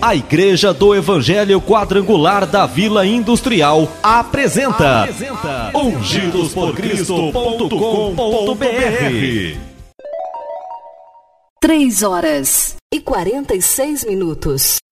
A Igreja do Evangelho Quadrangular da Vila Industrial apresenta ungidosporcristo.com.br. 3 horas e 46 minutos.